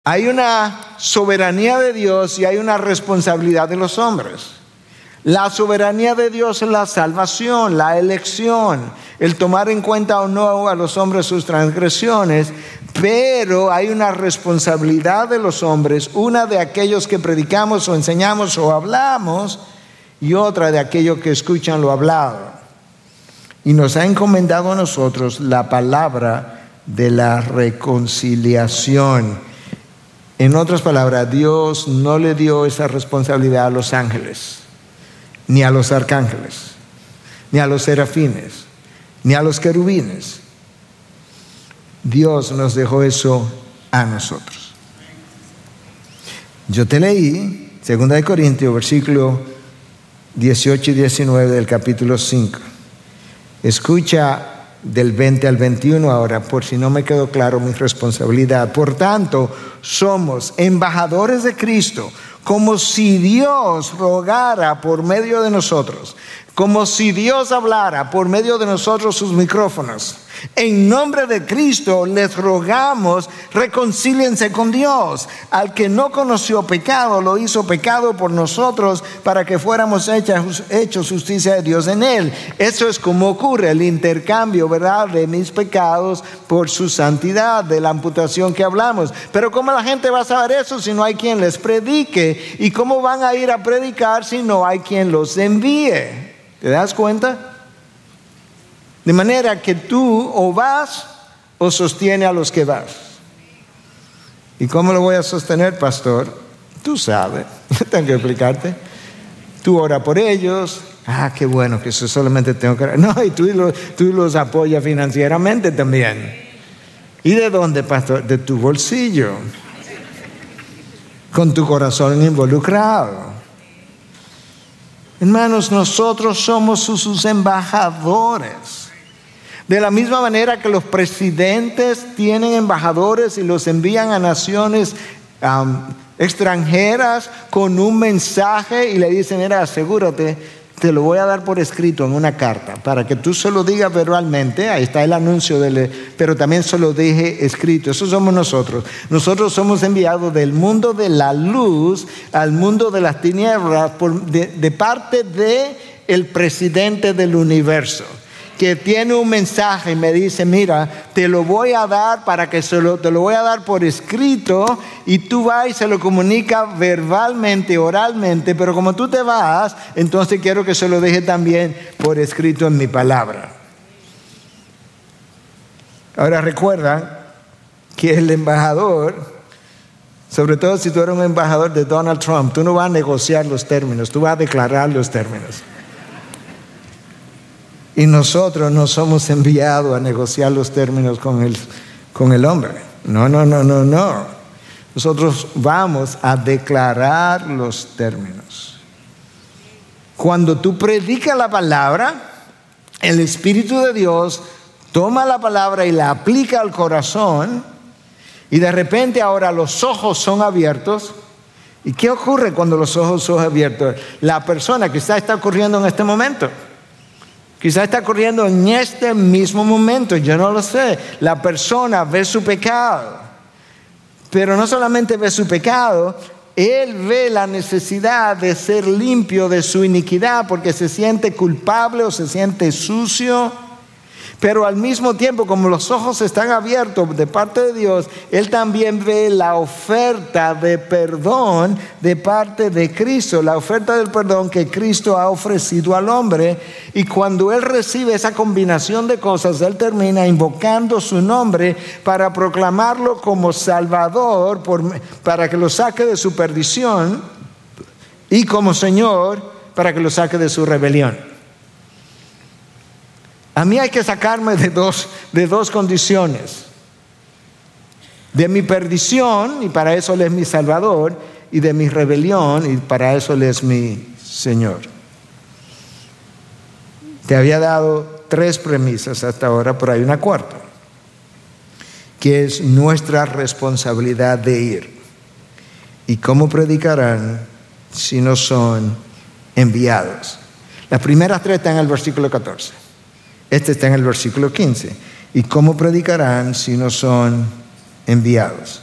Hay una soberanía de Dios y hay una responsabilidad de los hombres. La soberanía de Dios es la salvación, la elección, el tomar en cuenta o no a los hombres sus transgresiones, pero hay una responsabilidad de los hombres, una de aquellos que predicamos o enseñamos o hablamos y otra de aquellos que escuchan lo hablado. Y nos ha encomendado a nosotros la palabra de la reconciliación. En otras palabras, Dios no le dio esa responsabilidad a los ángeles, ni a los arcángeles, ni a los serafines, ni a los querubines. Dios nos dejó eso a nosotros. Yo te leí 2 Corintios, versículo 18 y 19 del capítulo 5. Escucha del 20 al 21 ahora, por si no me quedó claro mi responsabilidad. Por tanto, somos embajadores de Cristo, como si Dios rogara por medio de nosotros, como si Dios hablara por medio de nosotros sus micrófonos. En nombre de Cristo les rogamos, reconcíliense con Dios. Al que no conoció pecado, lo hizo pecado por nosotros para que fuéramos hechos justicia de Dios en él. Eso es como ocurre el intercambio, ¿verdad?, de mis pecados por su santidad, de la amputación que hablamos. Pero ¿cómo la gente va a saber eso si no hay quien les predique? ¿Y cómo van a ir a predicar si no hay quien los envíe? ¿Te das cuenta? De manera que tú o vas o sostiene a los que vas. ¿Y cómo lo voy a sostener, pastor? Tú sabes, tengo que explicarte. Tú ora por ellos. Ah, qué bueno, que eso solamente tengo que... No, y tú los apoyas financieramente también. ¿Y de dónde, pastor? De tu bolsillo. Con tu corazón involucrado. Hermanos, nosotros somos sus embajadores. De la misma manera que los presidentes tienen embajadores y los envían a naciones extranjeras con un mensaje y le dicen, mira, asegúrate, te lo voy a dar por escrito en una carta para que tú se lo digas verbalmente. Ahí está el anuncio, pero también se lo deje escrito. Eso somos nosotros. Nosotros somos enviados del mundo de la luz al mundo de las tinieblas de parte del presidente del universo, que tiene un mensaje y me dice, mira, te lo voy a dar te lo voy a dar por escrito, y tú vas y se lo comunica verbalmente, oralmente, pero como tú te vas, entonces quiero que se lo deje también por escrito en mi palabra. Ahora recuerda que el embajador, sobre todo si tú eres un embajador de Donald Trump, tú no vas a negociar los términos, tú vas a declarar los términos. Y nosotros no somos enviados a negociar los términos con el hombre. No. Nosotros vamos a declarar los términos. Cuando tú predicas la palabra, el Espíritu de Dios toma la palabra y la aplica al corazón, y de repente ahora los ojos son abiertos. ¿Y qué ocurre cuando los ojos son abiertos? La persona quizá está ocurriendo en este momento. Quizá está ocurriendo en este mismo momento, yo no lo sé. La persona ve su pecado, pero no solamente ve su pecado, él ve la necesidad de ser limpio de su iniquidad porque se siente culpable o se siente sucio. Pero al mismo tiempo, como los ojos están abiertos de parte de Dios, él también ve la oferta de perdón de parte de Cristo, la oferta del perdón que Cristo ha ofrecido al hombre. Y cuando él recibe esa combinación de cosas, él termina invocando su nombre para proclamarlo como Salvador, para que lo saque de su perdición, y como Señor, para que lo saque de su rebelión. A mí hay que sacarme de dos condiciones: de mi perdición, y para eso Él es mi Salvador, y de mi rebelión, y para eso Él es mi Señor. Te había dado 3 premisas hasta ahora, pero hay una cuarta, que es nuestra responsabilidad de ir. ¿Y cómo predicarán si no son enviados? Las primeras 3 están en el versículo 14. Este está en el versículo 15. ¿Y cómo predicarán si no son enviados?